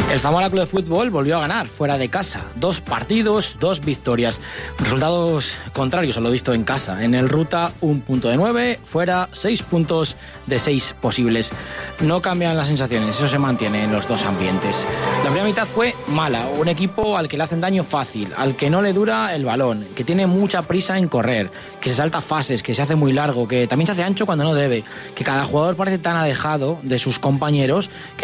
El Zamora Club de Fútbol volvió a ganar fuera de casa. 2 partidos, 2 victorias. Resultados contrarios a lo visto en casa. En el Ruta 1 punto de 9, fuera 6 puntos de 6 posibles. No cambian las sensaciones, eso se mantiene en los dos ambientes. La primera mitad fue mala. Un equipo al que le hacen daño fácil, al que no le dura el balón, que tiene mucha prisa en correr, que se salta fases, que se hace muy largo, que también se hace ancho cuando no debe, que cada jugador parece tan alejado de sus compañeros que